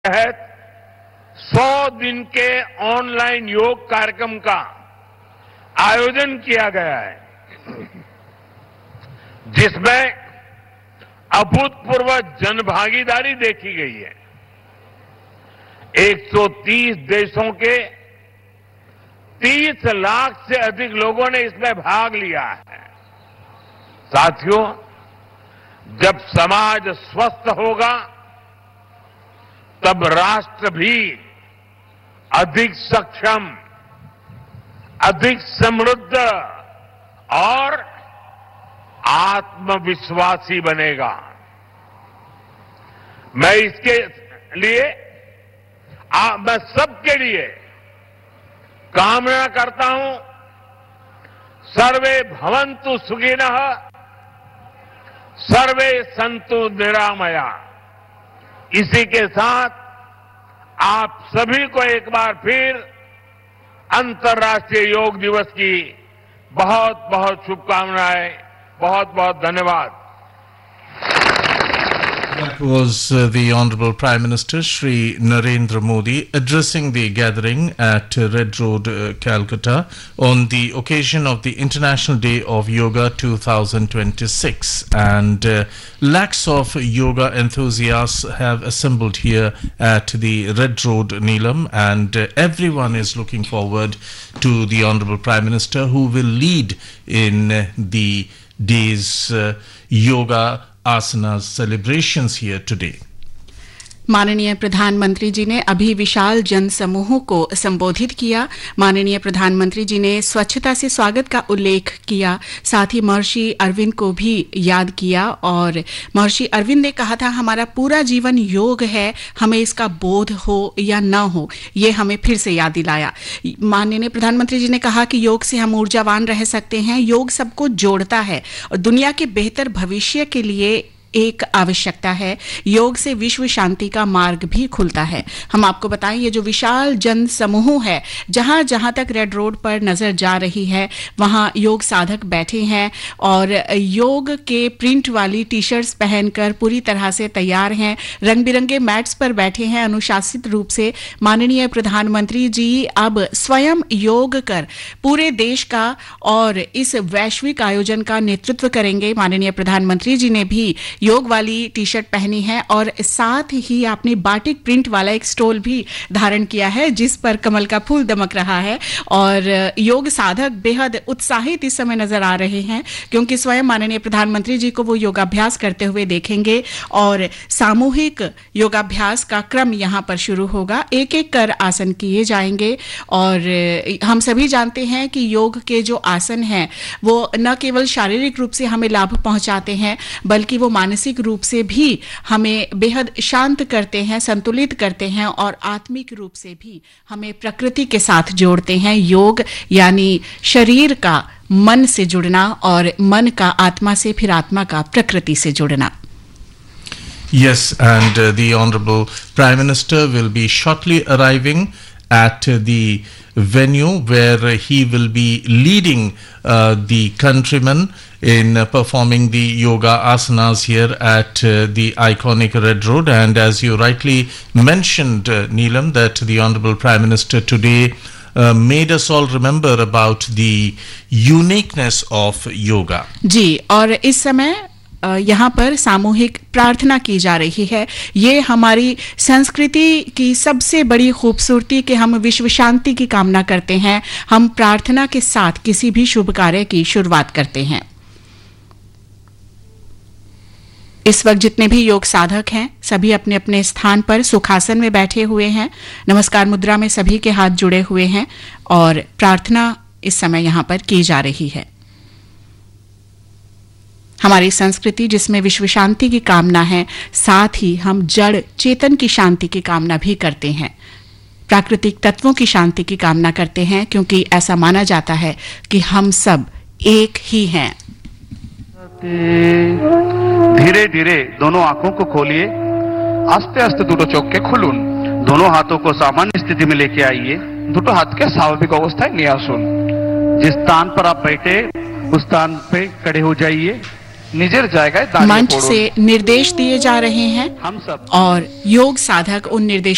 तहत 100 दिन के ऑनलाइन योग कार्यक्रम का आयोजन किया गया है, जिसमें अभूतपूर्व जनभागीदारी देखी गई है। 130 देशों के 30 लाख से अधिक लोगों ने इसमें भाग लिया है। साथियों, जब समाज स्वस्थ होगा तब राष्ट्र भी अधिक सक्षम, अधिक समृद्ध और आत्मविश्वासी बनेगा। मैं इसके लिए मैं सबके लिए कामना करता हूं, सर्वे भवन्तु सुखिनः, सर्वे सन्तु निरामया। इसी के साथ आप सभी को एक बार फिर अंतर्राष्ट्रीय योग दिवस की बहुत बहुत शुभकामनाएं, बहुत बहुत धन्यवाद। That was the Honorable Prime Minister Shri Narendra Modi addressing the gathering at Red Road, Calcutta on the occasion of the International Day of Yoga 2026, and lakhs of yoga enthusiasts have assembled here at the Red Road, Neelam, and everyone is looking forward to the Honorable Prime Minister, who will lead in the day's yoga asanas celebrations here today. माननीय प्रधानमंत्री जी ने अभी विशाल जन समूहों को संबोधित किया। माननीय प्रधानमंत्री जी ने स्वच्छता से स्वागत का उल्लेख किया, साथ ही महर्षि अरविंद को भी याद किया और महर्षि अरविंद ने कहा था, हमारा पूरा जीवन योग है, हमें इसका बोध हो या न हो, ये हमें फिर से याद दिलाया। माननीय प्रधानमंत्री जी ने कहा कि योग से हम ऊर्जावान रह सकते हैं, योग सबको जोड़ता है और दुनिया के बेहतर भविष्य के लिए एक आवश्यकता है। योग से विश्व शांति का मार्ग भी खुलता है। हम आपको बताएं, ये जो विशाल जन समूह है, जहां जहां तक रेड रोड पर नजर जा रही है, वहां योग साधक बैठे हैं और योग के प्रिंट वाली टी शर्ट्स पहनकर पूरी तरह से तैयार हैं, रंग बिरंगे मैट्स पर बैठे हैं अनुशासित रूप से। माननीय प्रधानमंत्री जी अब स्वयं योग कर पूरे देश का और इस वैश्विक आयोजन का नेतृत्व करेंगे। माननीय प्रधानमंत्री जी ने भी योग वाली टी शर्ट पहनी है और साथ ही आपने बाटिक प्रिंट वाला एक स्टोल भी धारण किया है, जिस पर कमल का फूल दमक रहा है और योग साधक बेहद उत्साहित इस समय नजर आ रहे हैं, क्योंकि स्वयं माननीय प्रधानमंत्री जी को वो योगाभ्यास करते हुए देखेंगे और सामूहिक योगाभ्यास का क्रम यहां पर शुरू होगा। एक एक कर आसन किए जाएंगे और हम सभी जानते हैं कि योग के जो आसन हैं वो न केवल शारीरिक रूप से हमें लाभ पहुंचाते हैं, बल्कि वो मानसिक रूप से भी हमें बेहद शांत करते हैं, संतुलित करते हैं और आत्मिक रूप से भी हमें प्रकृति के साथ जोड़ते हैं। योग यानी शरीर का मन से जुड़ना और मन का आत्मा से, फिर आत्मा का प्रकृति से जुड़ना। Yes, and the Honorable Prime Minister will be shortly arriving at the venue where he will be leading the countrymen in performing the yoga asanas here at the iconic Red Road. And as you rightly mentioned, Neelam, that the Honorable Prime Minister today made us all remember about the uniqueness of yoga. जी, और इस समय यहाँ पर सामूहिक प्रार्थना की जा रही है। ये हमारी संस्कृति की सबसे बड़ी खूबसूरती कि हम विश्व शांति की कामना करते हैं। हम प्रार्थना के साथ किसी भी शुभ कार्य की शुरुआत करते हैं। इस वक्त जितने भी योग साधक हैं, सभी अपने अपने स्थान पर सुखासन में बैठे हुए हैं। नमस्कार मुद्रा में सभी के हाथ जुड़े हुए हैं और प्रार्थना इस समय यहाँ पर की जा रही है। हमारी संस्कृति जिसमें विश्व शांति की कामना है, साथ ही हम जड़ चेतन की शांति की कामना भी करते हैं, प्राकृतिक तत्वों की शांति की कामना करते हैं, क्योंकि ऐसा माना जाता है कि हम सब एक ही हैं। धीरे धीरे दोनों आंखों को खोलिए, आस्ते आस्ते दुटो चोख के खुलुन, दोनों हाथों को सामान्य स्थिति में लेके आइए, दुटो हाथ के स्वाभाविक अवस्थाएं निये आसुन। जिस स्थान पर आप बैठे उस स्थान पे खड़े हो जाइए, निजर जाएगा। मंच से निर्देश दिए जा रहे हैं हम सब और योग साधक उन निर्देश